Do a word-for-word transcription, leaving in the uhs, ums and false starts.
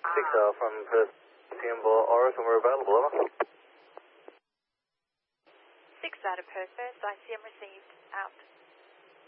six uh, from Perth, Singapore, Oracle, we're available, over. six out of Perth, first I C M received, out.